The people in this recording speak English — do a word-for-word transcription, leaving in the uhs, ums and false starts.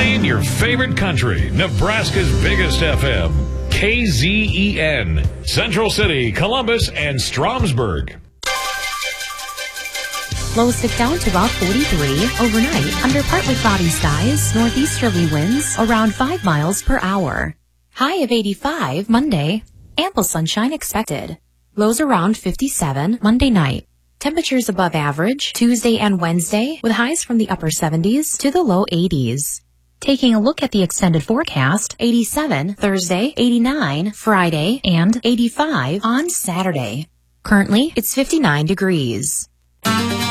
Playing your favorite country, Nebraska's biggest F M, K Z E N, Central City, Columbus, and Stromsburg. Lows dip down to about forty-three overnight under partly cloudy skies, northeasterly winds around five miles per hour. High of eighty-five Monday, ample sunshine expected. Lows around fifty-seven Monday night. Temperatures above average Tuesday and Wednesday with highs from the upper seventies to the low eighties. Taking a look at the extended forecast, eighty-seven Thursday, eighty-nine Friday, and eighty-five on Saturday. Currently, it's fifty-nine degrees.